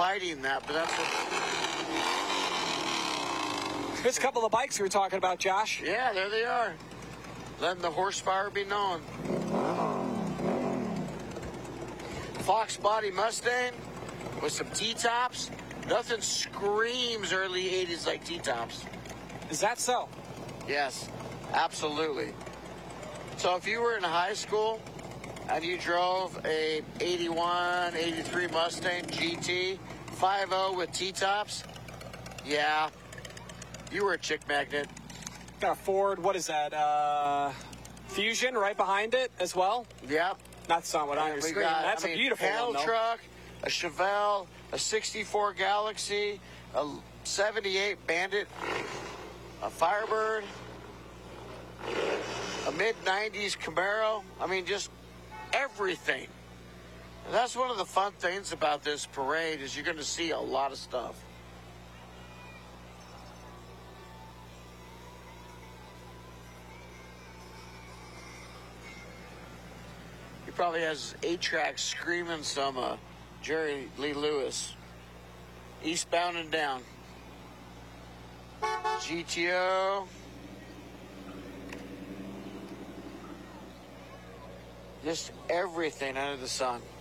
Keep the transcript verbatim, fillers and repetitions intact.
fighting that, but that's what... Here's a couple of bikes we were talking about, Josh. Yeah, there they are. Letting the horsepower be known. Fox body Mustang with some T-tops. Nothing screams early eighties like T-tops. Is that so? Yes, absolutely. So if you were in high school and you drove a eighty-one, eighty-three Mustang G T five oh with T-tops, yeah, you were a chick magnet. Got a Ford, what is that? Uh, Fusion right behind it as well? Yep. That's not what I'm We screaming. got, That's I a mean, beautiful panel one, though. truck, a Chevelle, a sixty-four Galaxy, a seventy-eight Bandit, a Firebird, a mid nineties Camaro. I mean, just everything. And that's one of the fun things about this parade is you're going to see a lot of stuff. He probably has eight tracks screaming some uh, Jerry Lee Lewis. Eastbound and down. G T O. Just everything under the sun.